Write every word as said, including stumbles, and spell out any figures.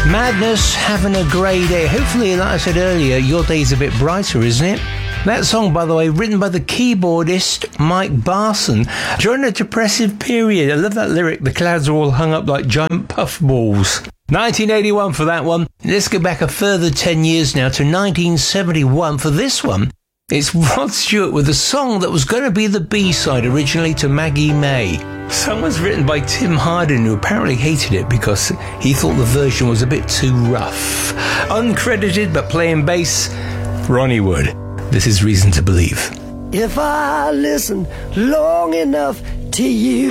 Madness, having a grey day. Hopefully, like I said earlier, your day's a bit brighter, isn't it? That song, by the way, written by the keyboardist Mike Barson during a depressive period. I love that lyric. The clouds are all hung up like giant puffballs. nineteen eighty-one for that one. Let's go back a further ten years now to nineteen seventy-one for this one. It's Rod Stewart with a song that was going to be the B-side originally to Maggie May. The song was written by Tim Hardin, who apparently hated it because he thought the version was a bit too rough. Uncredited but playing bass, Ronnie Wood. This is Reason to Believe. If I listen long enough to you.